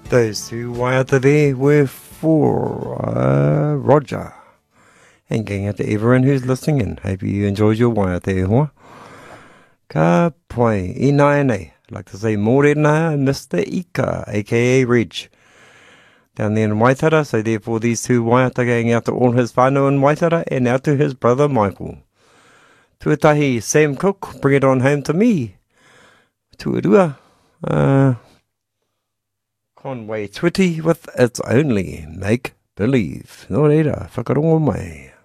Those two waiata there were for Roger. And going out to everyone who's listening in. Hope you enjoyed your waiata e hoa. Ka pai, I nai nei. I'd like to say morena Mr. Ika, aka Reg. Down there in Waitara, so therefore these two waiata going out to all his whānau in Waitara and out to his brother Michael. Tuatahi Sam Cook, bring it on home to me. Tuarua. Conway Twitty with It's Only Make Believe. Nō reira, whakarongo mai.